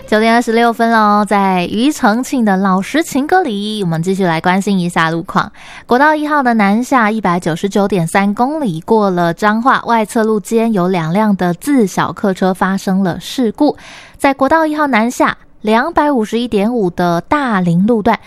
9:26咯，在庾澄庆的老实情歌里，我们继续来关心一下路况。国道1号的南下 199.3 公里，过了彰化外侧路间有2辆的自小客车发生了事故。在国道1号南下251.5的大林路段，